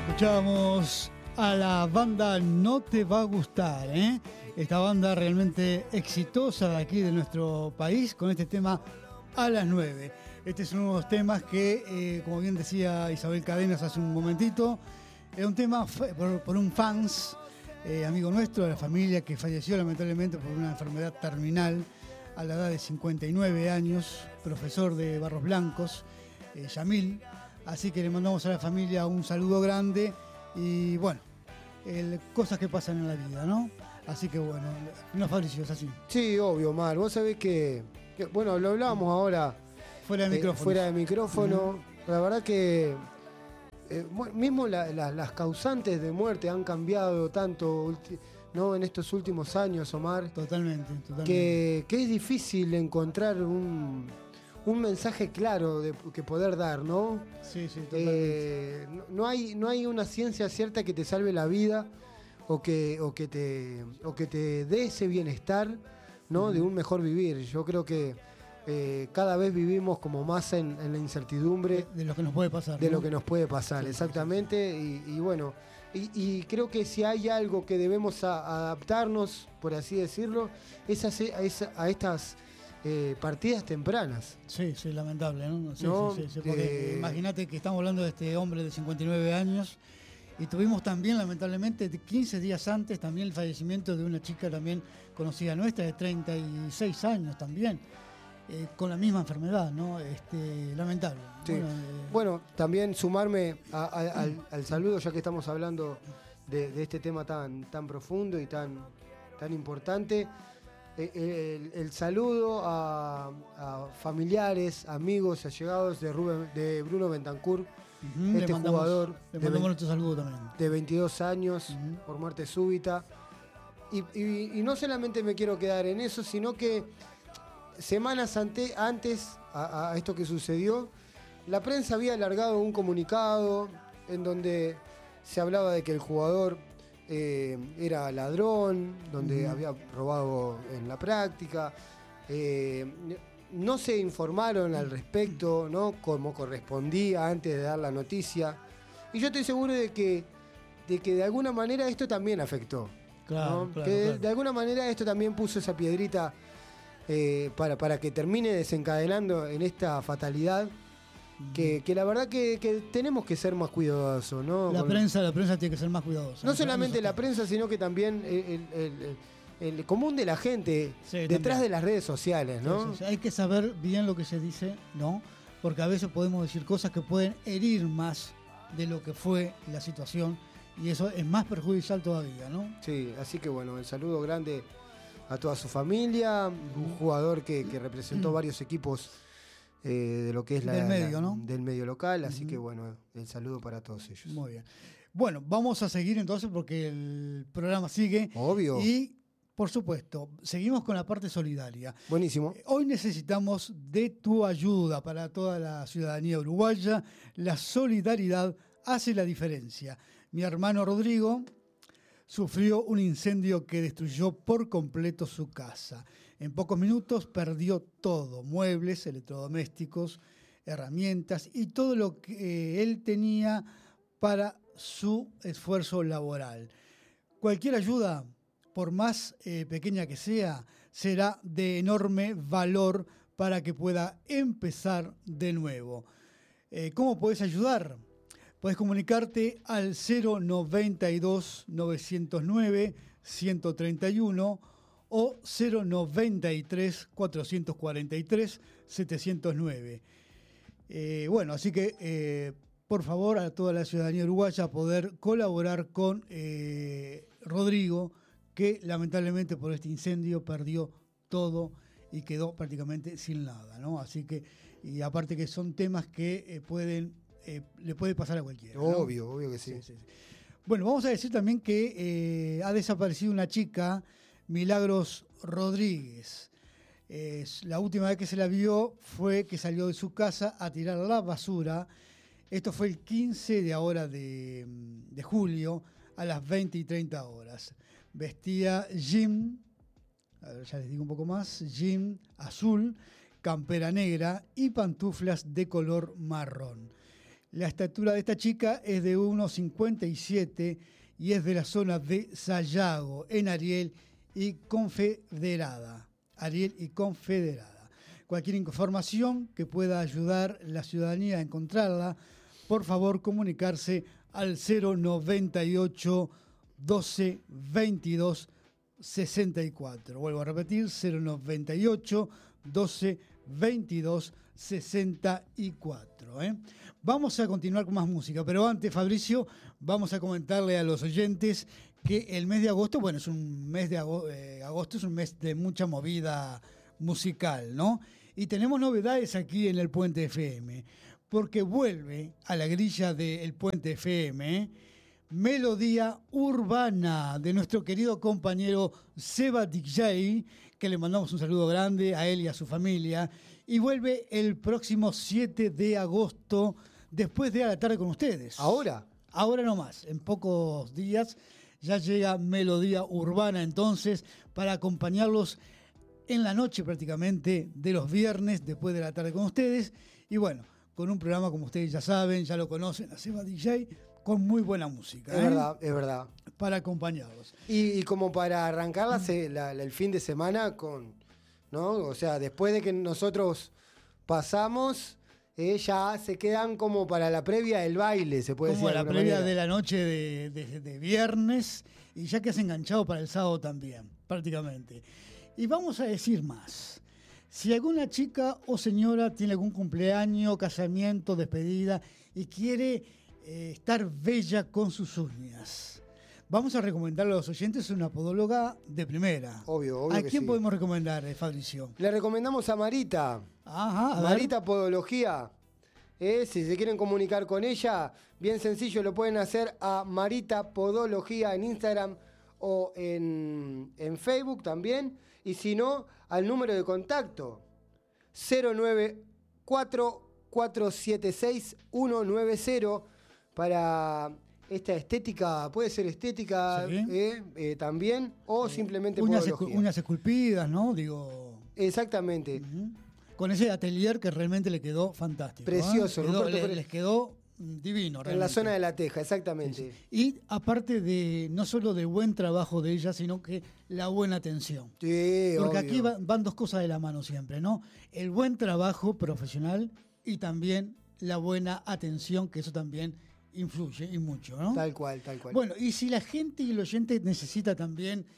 Escuchábamos a la banda No Te Va a Gustar, ¿eh? Esta banda realmente exitosa de aquí de nuestro país con este tema A las 9. Este es uno de los temas que, como bien decía Isabel Cadenas hace un momentito, es un tema por un fans, amigo nuestro, de la familia, que falleció lamentablemente por una enfermedad terminal a la edad de 59 años, profesor de Barros Blancos, Yamil. Así que le mandamos a la familia un saludo grande y bueno, cosas que pasan en la vida, ¿no? Así que bueno, no, Fabricio, es así. Sí, obvio, Mar. Vos sabés que bueno, lo hablábamos ahora fuera de micrófono. Fuera de micrófono. La verdad que mismo las causantes de muerte han cambiado tanto, ¿no? En estos últimos años, Omar. Totalmente. Que es difícil encontrar un mensaje claro que poder dar, ¿no? Sí, totalmente. No hay una ciencia cierta que te salve la vida o que te dé ese bienestar, ¿no? De un mejor vivir. Yo creo que cada vez vivimos como más en la incertidumbre de lo que nos puede pasar. De ¿no? lo que nos puede pasar, sí, exactamente. Sí. Y bueno, y creo que si hay algo que debemos adaptarnos, por así decirlo, es a estas partidas tempranas. Sí, lamentable, ¿no? Sí, porque imagínate que estamos hablando de este hombre de 59 años y tuvimos también, lamentablemente, 15 días antes también el fallecimiento de una chica también conocida nuestra, de 36 años también, con la misma enfermedad, ¿no? Lamentable. Sí. Bueno, también sumarme al saludo, ya que estamos hablando de este tema tan profundo y tan importante. El saludo a familiares, amigos, allegados de Bruno Bentancur, jugador le mandamos nuestro saludo también. De 22 años, por muerte súbita. Y no solamente me quiero quedar en eso, sino que semanas antes a esto que sucedió, la prensa había alargado un comunicado en donde se hablaba de que el jugador era ladrón, donde había robado en la práctica. No se informaron al respecto, ¿no? Como correspondía antes de dar la noticia. Y yo estoy seguro de que de alguna manera esto también afectó. Claro, ¿no? claro, que claro. De alguna manera esto también puso esa piedrita para que termine desencadenando en esta fatalidad. Que la verdad que tenemos que ser más cuidadosos, ¿no? La prensa tiene que ser más cuidadosa. No solamente la prensa, sino que también el común de la gente, sí, detrás de las redes sociales, ¿no? Sí. Hay que saber bien lo que se dice, ¿no? Porque a veces podemos decir cosas que pueden herir más de lo que fue la situación y eso es más perjudicial todavía, ¿no? Sí, así que bueno, el saludo grande a toda su familia, un jugador que representó varios equipos de lo que es del medio local, así que bueno, el saludo para todos ellos. Muy bien. Bueno, vamos a seguir entonces porque el programa sigue. Obvio. Y, por supuesto, seguimos con la parte solidaria. Buenísimo. Hoy necesitamos de tu ayuda para toda la ciudadanía uruguaya. La solidaridad hace la diferencia. Mi hermano Rodrigo sufrió un incendio que destruyó por completo su casa. En pocos minutos perdió todo, muebles, electrodomésticos, herramientas y todo lo que él tenía para su esfuerzo laboral. Cualquier ayuda, por más pequeña que sea, será de enorme valor para que pueda empezar de nuevo. ¿Cómo puedes ayudar? Puedes comunicarte al 092 909 131 o 093 443 709. Bueno, así que por favor a toda la ciudadanía uruguaya poder colaborar con Rodrigo, que lamentablemente por este incendio perdió todo y quedó prácticamente sin nada, ¿no? Así que, y aparte que son temas que le puede pasar a cualquiera, ¿no? Obvio que sí. Sí. Bueno, vamos a decir también que ha desaparecido una chica, Milagros Rodríguez. La última vez que se la vio fue que salió de su casa a tirar la basura. Esto fue el 15 de julio a las 20 y 30 horas. Vestía jean, a ver, ya les digo un poco más, jean azul, campera negra y pantuflas de color marrón. La estatura de esta chica es de 1,57 y es de la zona de Sayago, en Ariel y Confederada. Cualquier información que pueda ayudar la ciudadanía a encontrarla, por favor comunicarse al 098 12 22 64. Vuelvo a repetir, 098 12 22 64. Vamos a continuar con más música, pero antes, Fabricio, vamos a comentarle a los oyentes que el mes de agosto, bueno, es un mes de agosto, es un mes de mucha movida musical, ¿no? Y tenemos novedades aquí en el Puente FM, porque vuelve a la grilla del Puente FM Melodía Urbana de nuestro querido compañero Seba DJ, que le mandamos un saludo grande a él y a su familia, y vuelve el próximo 7 de agosto, después de A la Tarde con Ustedes. ¿Ahora? Ahora nomás, en pocos días ya llega Melodía Urbana entonces para acompañarlos en la noche prácticamente de los viernes después de La Tarde con Ustedes, y bueno, con un programa como ustedes ya saben, ya lo conocen, a Seba DJ, con muy buena música. Es verdad. Para acompañarlos. Y como para arrancar el fin de semana con, ¿no? O sea, después de que nosotros pasamos, ya se quedan como para la previa del baile, se puede decir. Como la previa de la noche de viernes, y ya que has enganchado para el sábado también, prácticamente. Y vamos a decir más. Si alguna chica o señora tiene algún cumpleaños, casamiento, despedida y quiere estar bella con sus uñas, vamos a recomendarle a los oyentes una podóloga de primera. Obvio ¿A que quién sí. podemos recomendar, Fabricio? Le recomendamos a Marita. Ajá, Marita Podología. Si se quieren comunicar con ella, bien sencillo, lo pueden hacer a Marita Podología en Instagram o en Facebook también. Y si no, al número de contacto 094-476-190 para esta estética, puede ser estética sí. También, o simplemente podología. Uñas esculpidas, ¿no? Digo. Exactamente. Uh-huh. Con ese atelier que realmente le quedó fantástico. Precioso. Les quedó divino. Realmente. En la zona de La Teja, exactamente. Sí. Y aparte de, no solo del buen trabajo de ella, sino que la buena atención. Sí, porque obvio. aquí van dos cosas de la mano siempre, ¿no? El buen trabajo profesional y también la buena atención, que eso también influye y mucho, ¿no? Tal cual. Bueno, y si la gente y el oyente necesita también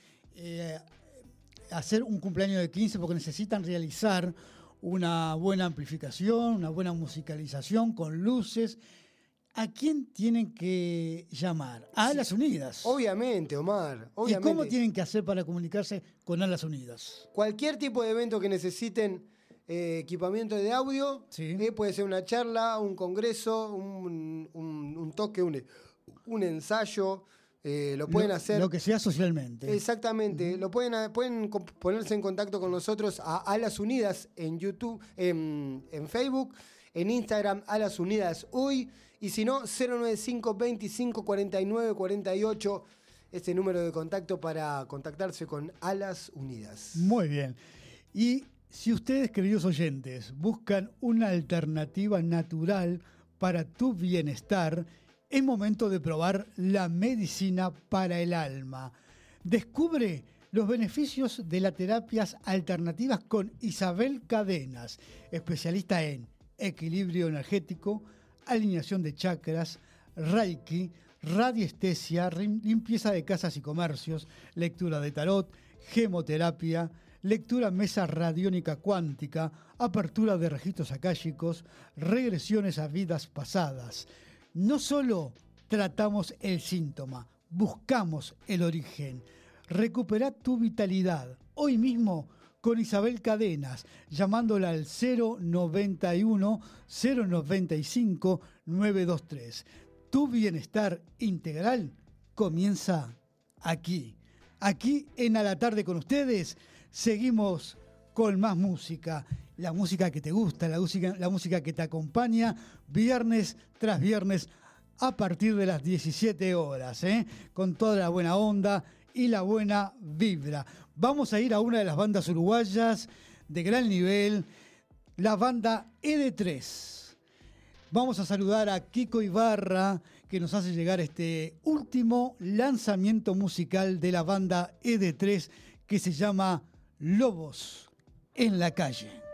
hacer un cumpleaños de 15 porque necesitan realizar una buena amplificación, una buena musicalización con luces, ¿a quién tienen que llamar? A Alas Unidas. Obviamente, Omar. Obviamente. ¿Y cómo tienen que hacer para comunicarse con Alas Unidas? Cualquier tipo de evento que necesiten equipamiento de audio, sí. Puede ser una charla, un congreso, un toque, un ensayo, lo pueden hacer. Lo que sea socialmente. Exactamente. Uh-huh. Pueden ponerse en contacto con nosotros a Alas Unidas en YouTube, en Facebook, en Instagram, Alas Unidas Uy, y si no, 095 25 49 48, este número de contacto para contactarse con Alas Unidas. Muy bien. Y si ustedes, queridos oyentes, buscan una alternativa natural para tu bienestar, es momento de probar la medicina para el alma. Descubre los beneficios de las terapias alternativas con Isabel Cadenas, especialista en equilibrio energético, alineación de chakras, Reiki, radiestesia, limpieza de casas y comercios, lectura de tarot, gemoterapia, lectura mesa radiónica cuántica, apertura de registros akáshicos, regresiones a vidas pasadas. No solo tratamos el síntoma, buscamos el origen. Recupera tu vitalidad hoy mismo con Isabel Cadenas, llamándola al 091 095 923. Tu bienestar integral comienza aquí. Aquí en A la Tarde con ustedes seguimos con más música. La música que te gusta, la música que te acompaña viernes tras viernes a partir de las 17 horas, con toda la buena onda y la buena vibra. Vamos a ir a una de las bandas uruguayas de gran nivel, la banda ED3. Vamos a saludar a Kiko Ibarra, que nos hace llegar este último lanzamiento musical de la banda ED3, que se llama Lobos en la Calle.